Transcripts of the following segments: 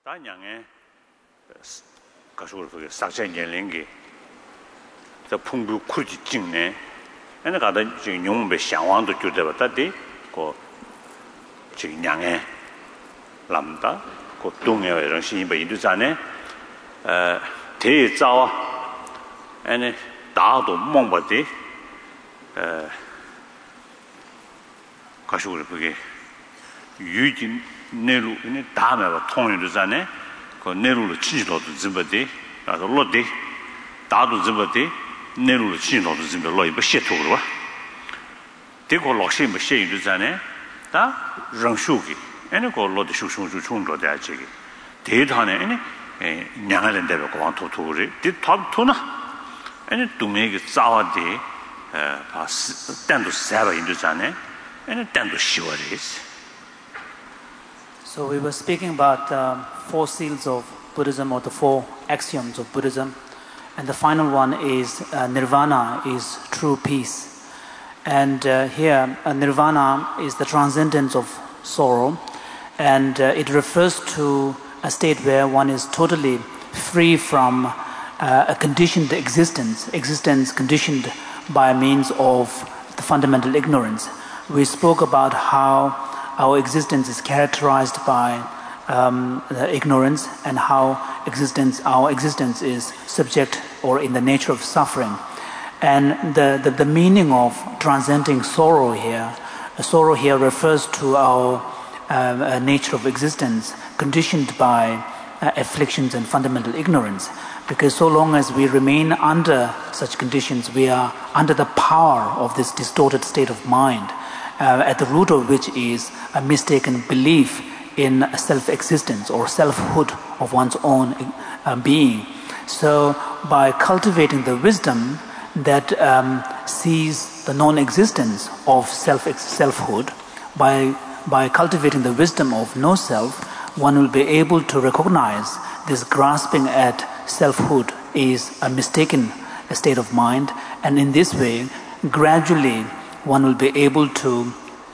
다냥에 가서 그 삭제년랭게 저 풍부 쿠지 찍네 애는 가다 지금 용배 상황도 줄대봤다디 그 지금 냥에 람다 그 동에 이런 신입의 인도자네 대자와 애는 다도 몽바디 가서 그게 유진 내로 이 다음에 통일도자네 그 내로로 치지로도 집어디 가서 로디 다도 집어디 내로로 치지로도 집어 로이 버시토로 와 되고 록시 버시도자네 다 랑슈기 애는 그 로디 슈슈슈 총도다 지기 대단해 애는 냥을 데고 광토토리 뒤탑토나 애는 동네에 싸워디 봐 단도 세바 인도자네 애는 단도 쉬워리스. So we were speaking about four seals of Buddhism or the four axioms of Buddhism, and the final one is nirvana is true peace. And here nirvana is the transcendence of sorrow, and it refers to a state where one is totally free from a conditioned existence conditioned by means of the fundamental ignorance. We spoke about how our existence is characterized by ignorance, and how our existence is subject or in the nature of suffering. And the meaning of transcending sorrow here refers to our nature of existence conditioned by afflictions and fundamental ignorance. Because so long as we remain under such conditions, we are under the power of this distorted state of mind, at the root of which is a mistaken belief in self-existence or selfhood of one's own being. So by cultivating the wisdom that sees the non-existence of selfhood, by cultivating the wisdom of no self, one will be able to recognize this grasping at selfhood is a mistaken state of mind, and in this way, gradually one will be able to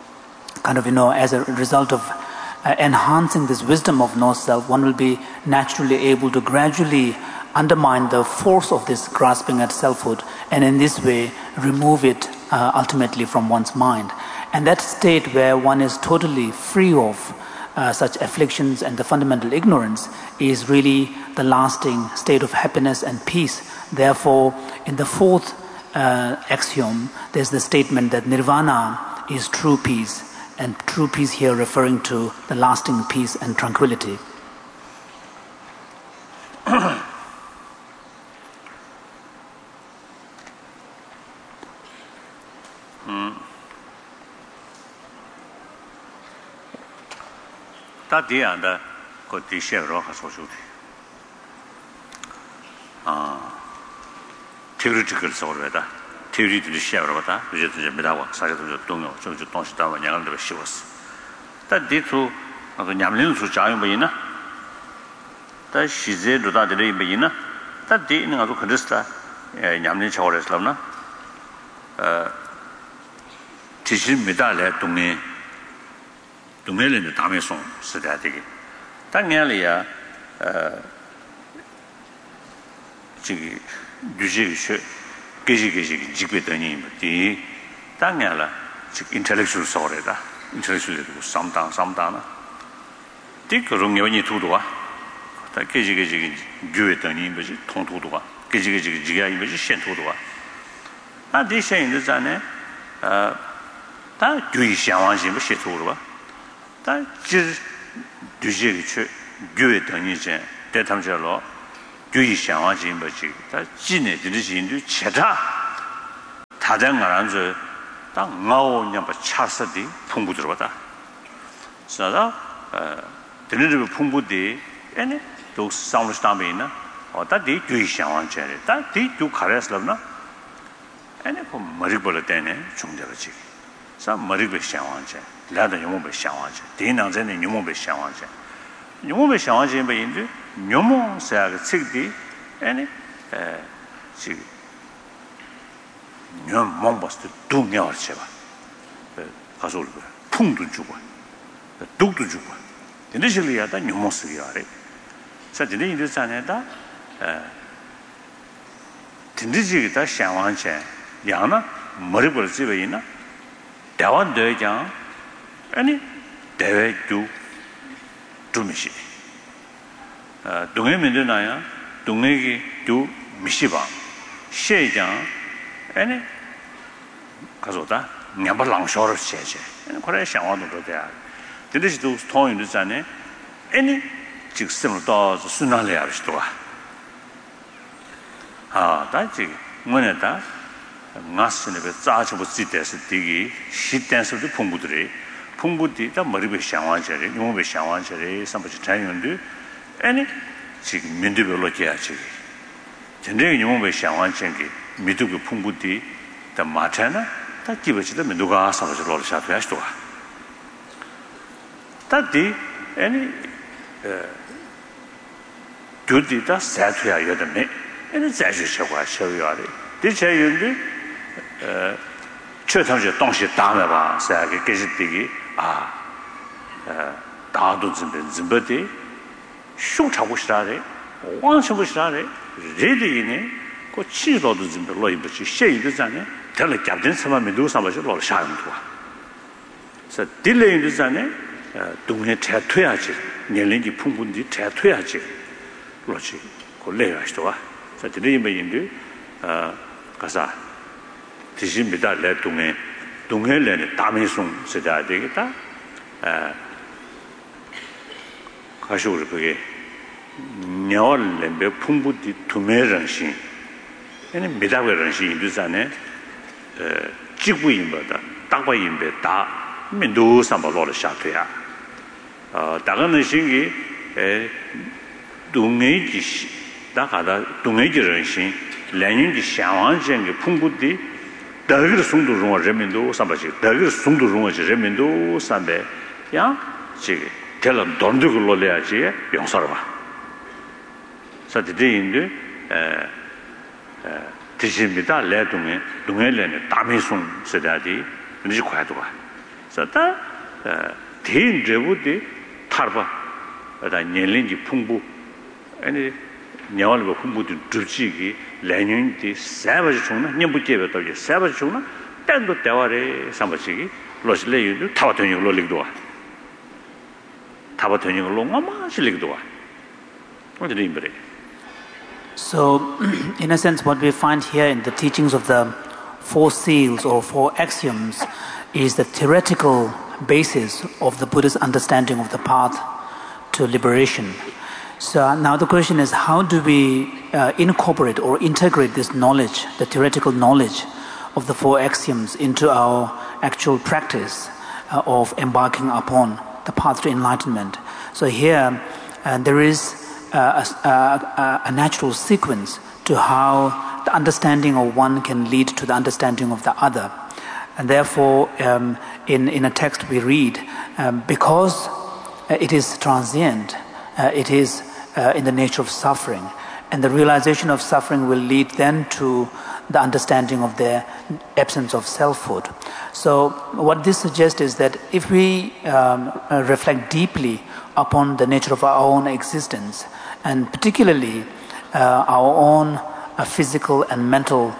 as a result of enhancing this wisdom of no self, one will be naturally able to gradually undermine the force of this grasping at selfhood, and in this way remove it ultimately from one's mind. And that state where one is totally free of such afflictions and the fundamental ignorance is really the lasting state of happiness and peace. Therefore, in the fourth axiom, there's the statement that nirvana is true peace, and true peace here referring to the lasting peace and tranquility. 다 뒤안다 그 뒤셔로 가서 주디 테오리티컬 소르다 테오리티를 시작으로 봤다 이제 메다와 사회도 동요 저저 동시다와 양한도 쉬웠어 다 뒤로 그 냠는 수 자유 뭐이나 다 시제도 다들이 뭐이나 다 뒤는 아주 그랬다 냠는 저거랬으나 지신 메달에 동네는 담에서 쓰다 되게 당연히야 저기 유지시 계시기 직배더니 이 당연히 즉 인텔렉츄얼 소리다 인텔렉츄얼도 삼다나 디그런 요인이 두도와 다 계시기 교회더니 뭐지 통도도와 계시기 지가 이거지 신도도와 아 디셔인도 전에 다 주의 상황이 뭐시 도로와 다 주제기 교회 다니제 대탐절로 주의 상황이 뭐지 다 진에 들으신도 제다 다장가란저 딱 나오냐 봐 차서디 풍부 들어봤다 그래서 들으르 풍부디 에네 또 사운드 스타베이나 어다디 주의 상황제래 다디 두 가래스럽나 에네 그 머리벌 때네 중대가지 사 머리벌 상황제 라다 용모배 상황제 대낭전의 용모배 상황제 용모배 상황제 뭐인데 용모사가 책디 아니 지금 용모버스 두명을 쳐봐 가서 올거 풍도 주고 독도 주고 근데 실리야다 용모스기야래 사진이 인도산에다 진지지기다 샹왕체 양나 머리벌 집에 있나 대원 대장 아니 대외주 주미시 동해 민들나야 동해기 주 미시방 시장 아니 가서다 냠발랑쇼를 시제 그래 샹왕도 돼야 근데도 통인도 전에 아니 직선으로 더 순환을 해야 하시더라 다지 뭐냐다 나스네 그 짜주부 지대서 되기 시댄서도 풍부들이 다 머리에 샹완절에 용업에 샹완절에 삼부지 자연도 아니 지금 민들별로 해야지 전에 용업에 샹완절이 미두고 풍부들이 다 맞잖아 다 기버지도 누가 삼부지로 올라셔야 하시더라 다디 아니 교디다 사투야 여드네 아니 자주셔가 셔요래 대체윤도 최상적 동시 다음에 봐 사게 계시되기 다도 준비되지 쇼차고 싶다래 왕셔고 싶다래 레디네 그 치료도 준비로 입지 셰이도 전에 될 잡든 사람이 누구 삼아서 로 샤는 거야 그래서 딜레이도 전에 동네 퇴퇴하지 년龄이 풍분지 퇴퇴하지 그렇지 골래야시도와 자 드리면인데 가서 드십니다 내 동해내는 담에송 쓰자 되겠다 가시고 그게 녀월렘베 풍부디 두매런신 아니 미다베런신 인도산에 지구인보다 땅바인베 다 민도 삼발로를 샤트야 다가는 신기 동해지 다가다 동해지런신 랜인지 샤왕전의 풍부디 다그 송도롱人民도 삼바시 다그 송도롱人民도 삼베 야 지금 텔럼 돈들고 놀려야지 용서를 봐 사드인데 드십니다 레동에 동해내는 담에송 쓰다디 이제 과도가 자다 대인제부디 탈바 다 년齡이 풍부 아니 냐월고 풍부도 두지기 래년이 세버지 총나 년부제베 또 세버지 총나 딴도 대화래 삼버지기 로실레유도 타바토니 로릭도와 타바토니 로마마 실릭도와 어디 임브레 So, in a sense, what we find here in the teachings of the four seals or four axioms is the theoretical basis of the Buddha's understanding of the path to liberation. So now the question is, how do we incorporate or integrate this knowledge, the theoretical knowledge of the four axioms into our actual practice of embarking upon the path to enlightenment? So here, there is a natural sequence to how the understanding of one can lead to the understanding of the other. And therefore, in a text we read, because it is transient, it is in the nature of suffering, and the realization of suffering will lead then to the understanding of the absence of selfhood. So what this suggests is that if we reflect deeply upon the nature of our own existence, and particularly our own physical and mental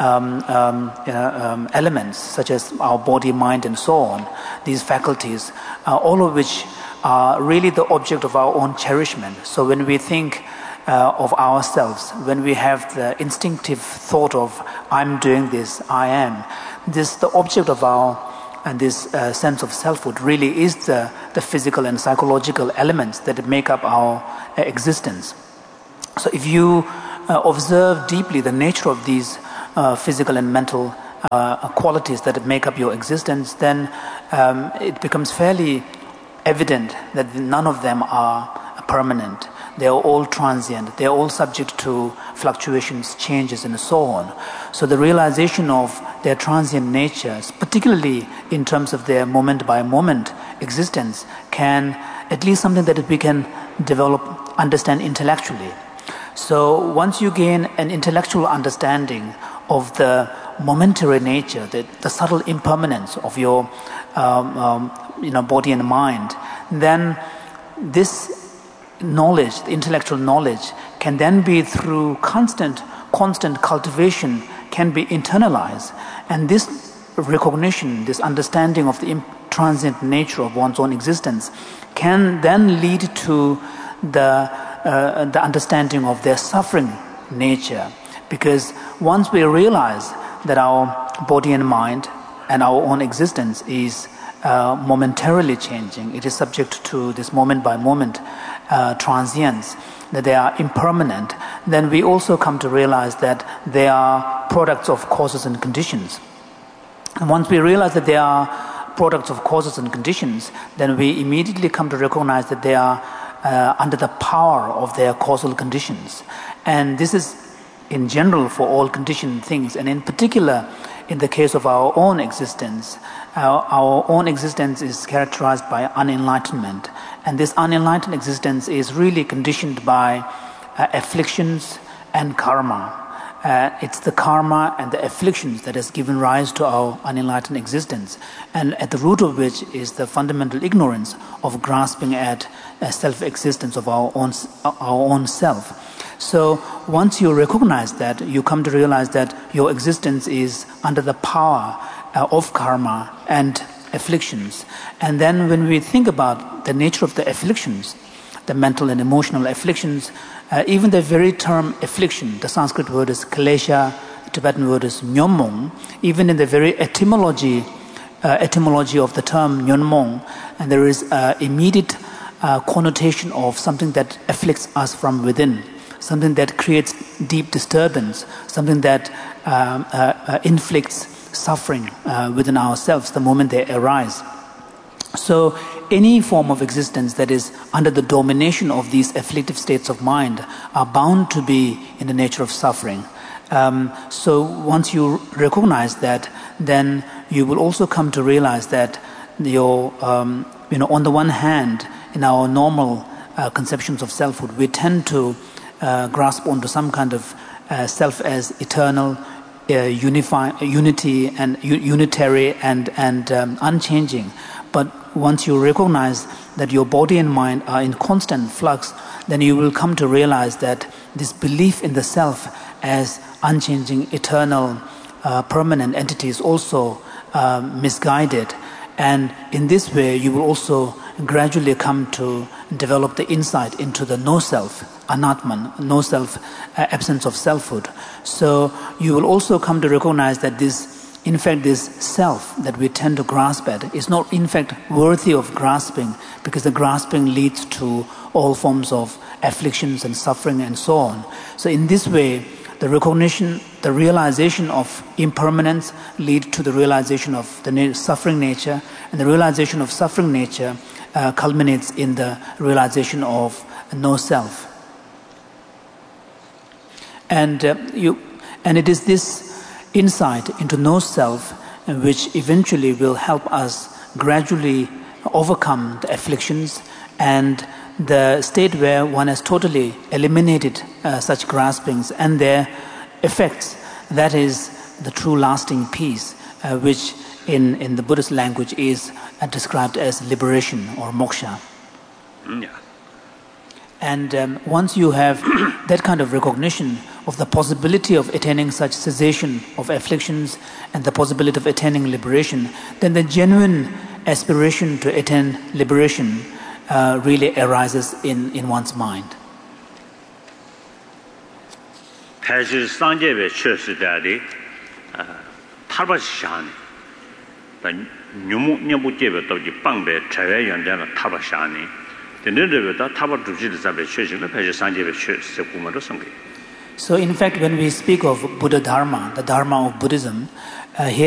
elements, such as our body, mind, and so on, these faculties, all of which are really the object of our own cherishment. So when we think of ourselves, when we have the instinctive thought of I'm doing this, I am, this the object of our and this sense of selfhood really is the physical and psychological elements that make up our existence. So if you observe deeply the nature of these physical and mental qualities that make up your existence, then it becomes fairly evident that none of them are permanent. They are all transient. They are all subject to fluctuations, changes, and so on. So the realization of their transient natures, particularly in terms of their moment-by-moment existence, can at least something that we can develop, understand intellectually. So once you gain an intellectual understanding of the momentary nature, the subtle impermanence of your body and mind, then this knowledge, the intellectual knowledge, can then be through constant cultivation, can be internalized. And this recognition, this understanding of the transient nature of one's own existence can then lead to the understanding of their suffering nature. Because once we realize that our body and mind and our own existence is momentarily changing, it is subject to this moment by moment transience, that they are impermanent, then we also come to realize that they are products of causes and conditions. And once we realize that they are products of causes and conditions, then we immediately come to recognize that they are under the power of their causal conditions. And this is in general for all conditioned things, and in particular in the case of our own existence. Our own existence is characterized by unenlightenment, and this unenlightened existence is really conditioned by afflictions and karma. It's the karma and the afflictions that has given rise to our unenlightened existence, and at the root of which is the fundamental ignorance of grasping at self-existence of our own self. So once you recognize that, you come to realize that your existence is under the power of karma and afflictions. And then when we think about the nature of the afflictions, the mental and emotional afflictions, even the very term affliction, the Sanskrit word is klesha, the Tibetan word is nyonmong, even in the very etymology of the term nyonmong, and there is immediate connotation of something that afflicts us from within, something that creates deep disturbance, something that inflicts suffering within ourselves the moment they arise. So any form of existence that is under the domination of these afflictive states of mind are bound to be in the nature of suffering. So once you recognize that, then you will also come to realize that your, on the one hand, in our normal conceptions of selfhood, we tend to grasp onto some kind of self as eternal, unity and unitary and unchanging. But once you recognize that your body and mind are in constant flux, then you will come to realize that this belief in the self as unchanging, eternal, permanent entity is also misguided. And in this way, you will also gradually come to develop the insight into the no-self, anatman, no-self, absence of selfhood. So you will also come to recognize that this self that we tend to grasp at is not in fact worthy of grasping, because the grasping leads to all forms of afflictions and suffering and so on. So in this way, the recognition, the realization of impermanence lead to the realization of the suffering nature, and the realization of suffering nature culminates in the realization of no self. And it is this insight into no self which eventually will help us gradually overcome the afflictions and the state where one has totally eliminated such graspings and their effects. That is the true lasting peace, which in the Buddhist language is described as liberation or moksha. Yeah. And once you have that kind of recognition of the possibility of attaining such cessation of afflictions and the possibility of attaining liberation, then the genuine aspiration to attain liberation really arises in one's mind. 사실 상제의 최수다리 타바샤니 뉴무nyambuje베 또지 빵베 자외 연대는 타바샤니 데네르베다 타바 두지를 잡에 최신의 사실 상제의 최세구마로 성게. So in fact, when we speak of Buddha Dharma, the Dharma of Buddhism, here